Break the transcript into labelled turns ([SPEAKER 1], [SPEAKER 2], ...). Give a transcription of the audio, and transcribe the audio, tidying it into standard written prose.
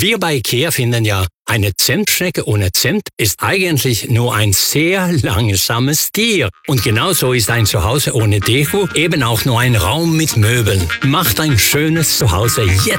[SPEAKER 1] Wir bei IKEA finden ja, eine Zimtschnecke ohne Zimt ist eigentlich nur ein sehr langsames Tier. Und genauso ist ein Zuhause ohne Deko eben auch nur ein Raum mit Möbeln. Macht ein schönes Zuhause jetzt